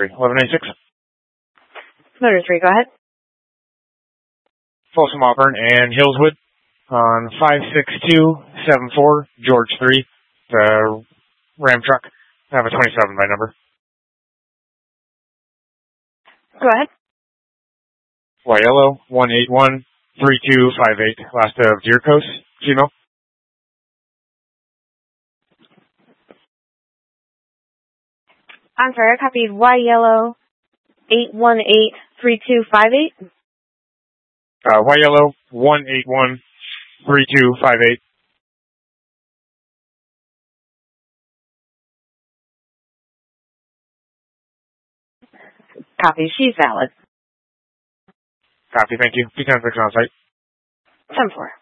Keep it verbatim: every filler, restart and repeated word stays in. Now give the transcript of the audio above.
three. eleven ninety-six. Motor three, go ahead. Folsom Auburn and Hillswood on five six two seven four, George three, the Ram truck. I have a twenty-seven by number. Go ahead. Y Yellow, one eight one three two five eight, last of Deer Coast, Gmail. I'm sorry, I copied Y Yellow, eight one eight three two five eight. Uh, Y Yellow, one eight one three two five eight. Copy, she's valid. Copy, thank you. P ten six on site. ten four.